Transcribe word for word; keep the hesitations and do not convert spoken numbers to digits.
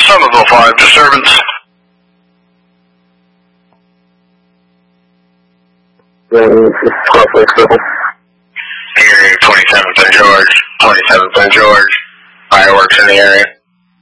Somerville five, disturbance. Area twenty-seven Saint George, twenty-seven Saint George, fireworks in the area.